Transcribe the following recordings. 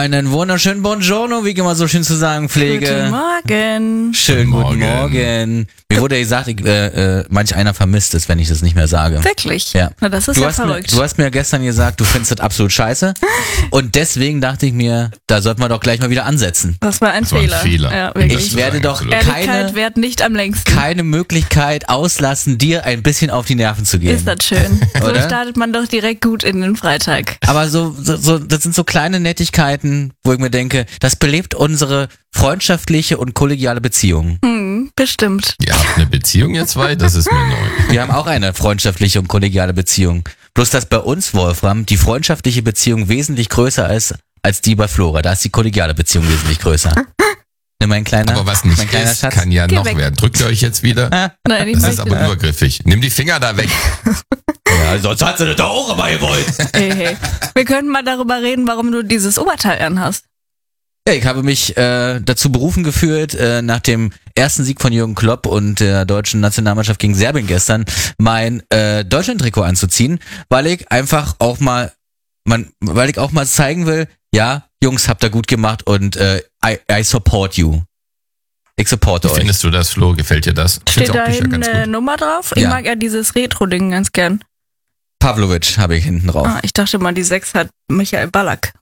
Einen wunderschönen Buongiorno, wie ich immer so schön zu sagen pflege. Guten Morgen. Schönen guten Morgen. Mir wurde gesagt, manch einer vermisst es, wenn ich das nicht mehr sage. Wirklich? Ja. Na, das ist ja verrückt. Du hast mir gestern gesagt, du findest das absolut scheiße. Und deswegen dachte ich mir, da sollten wir doch gleich mal wieder ansetzen. Das war ein Fehler. Ja, wirklich. Ich werde doch Ehrlichkeit währt nicht am längsten. keine Möglichkeit auslassen, dir ein bisschen auf die Nerven zu gehen. Ist das schön. So Oder? startet man doch direkt gut in den Freitag. Aber so, das sind so kleine Nettigkeiten, wo ich mir denke, das belebt unsere freundschaftliche und kollegiale Beziehung. Bestimmt. Ihr habt eine Beziehung, ihr zwei? Das ist mir neu. Wir haben auch eine freundschaftliche und kollegiale Beziehung. Bloß, dass bei uns, Wolfram, die freundschaftliche Beziehung wesentlich größer ist als die bei Flora. Da ist die kollegiale Beziehung wesentlich größer. Ne, mein kleiner, Aber was nicht mein kleiner ist, Schatz. kann ja Geh noch weg. werden. Drückt ihr euch jetzt wieder? Nein, ich Das ist möchte. aber übergriffig. Nimm die Finger da weg. Ja, sonst hat sie das doch auch immer gewollt. Hey. Wir können mal darüber reden, warum du dieses Oberteil anhast. Ja, ich habe mich dazu berufen gefühlt, nach dem ersten Sieg von Jürgen Klopp und der deutschen Nationalmannschaft gegen Serbien gestern, mein Deutschland-Trikot anzuziehen, weil ich einfach auch mal, zeigen will, ja, Jungs, habt ihr gut gemacht und I support you. Ich supporte Wie euch. findest du das, Flo? Gefällt dir das? Ich Steht find's da auch Bücher ganz eine gut. Nummer drauf? Ich Ja. mag ja dieses Retro-Ding ganz gern. Pavlovic habe ich hinten drauf. Ich dachte mal, die 6 hat Michael Ballack.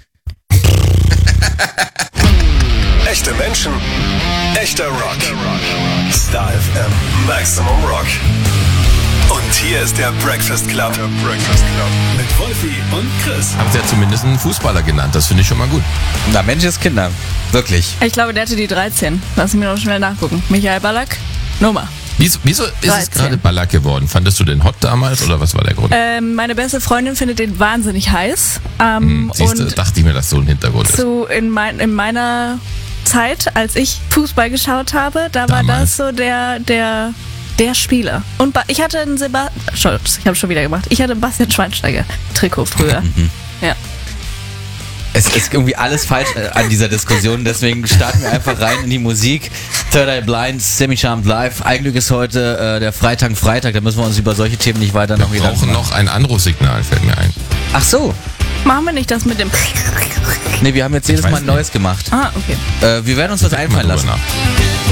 Echte Menschen, echter Rock. Star FM Maximum Rock. Und hier ist der Breakfast Club. Mit Wolfi und Chris. Haben sie ja zumindest einen Fußballer genannt. Das finde ich schon mal gut. Na, Menschenskinder. Wirklich. Ich glaube, der hatte die 13. Lass mich noch schnell nachgucken. Michael Ballack, Nummer. Wieso ist es 13. gerade Ballack geworden? Fandest du den hot damals oder was war der Grund? Meine beste Freundin findet den wahnsinnig heiß. Siehst du, und dachte ich mir, dass so ein Hintergrund ist. in meiner Zeit, als ich Fußball geschaut habe, da war Damals. das so der Spieler. Und ich hatte einen ich habe schon wieder gemacht. Ich hatte ein Bastian Schweinsteiger Trikot früher. Ja. Es ist irgendwie alles falsch an dieser Diskussion, deswegen starten wir einfach rein in die Musik. Third Eye Blind, Semi-Charmed Live. Eigentlich ist heute der Freitag, da müssen wir uns über solche Themen nicht weiter noch Wir wieder brauchen noch ein Anrufsignal, fällt mir ein. Ach so. Machen wir nicht das mit dem... Nee, wir haben jetzt jedes weiß Mal ein nicht. neues gemacht. okay. Wir werden uns was einfallen Mal lassen. drüber nach.